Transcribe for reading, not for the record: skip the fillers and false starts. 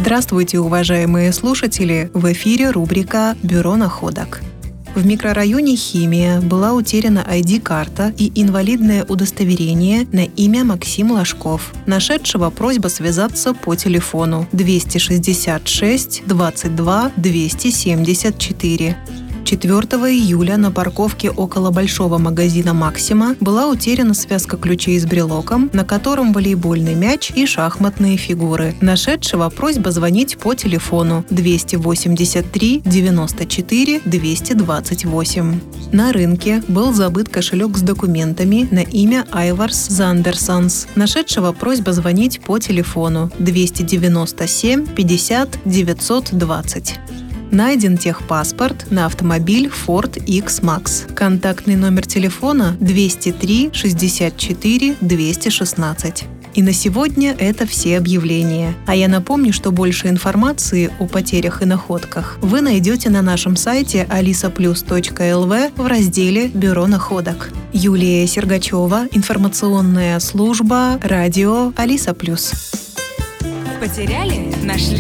Здравствуйте, уважаемые слушатели! В эфире рубрика «Бюро находок». В микрорайоне Химия была утеряна ID-карта и инвалидное удостоверение на имя Максим Ложков, нашедшего просьба связаться по телефону 266 22 274. 4 июля на парковке около большого магазина «Максима» была утеряна связка ключей с брелоком, на котором волейбольный мяч и шахматные фигуры. Нашедшего просьба звонить по телефону 283 94 228. На рынке был забыт кошелек с документами на имя Айварс Зандерсонс. Нашедшего просьба звонить по телефону 297 50 920. Найден техпаспорт на автомобиль Ford X-Max. Контактный номер телефона 203 64 216. И на сегодня это все объявления. А я напомню, что больше информации о потерях и находках вы найдете на нашем сайте alisaplus.lv в разделе «Бюро находок». Юлия Сергачева, информационная служба, радио Алиса Плюс. Потеряли? Нашли?